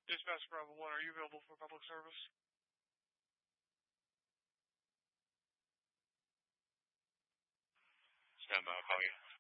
Dispatch Bravo 1, are you available for public service? Stand by, I'll call you.